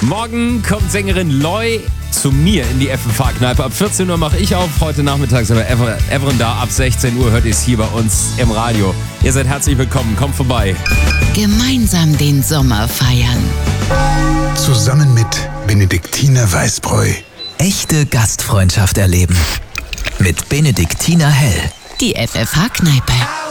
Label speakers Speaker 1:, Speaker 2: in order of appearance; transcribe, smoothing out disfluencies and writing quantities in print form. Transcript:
Speaker 1: Morgen kommt Sängerin Loi zu mir in die FFH-Kneipe. Ab 14 Uhr mache ich auf. Heute Nachmittag sind wir Everin da. Ab 16 Uhr hört ihr es hier bei uns im Radio. Ihr seid herzlich willkommen. Kommt vorbei.
Speaker 2: Gemeinsam den Sommer feiern.
Speaker 3: Zusammen mit Benediktiner Weißbräu.
Speaker 4: Echte Gastfreundschaft erleben. Mit Benediktiner Hell.
Speaker 2: Die FFH-Kneipe.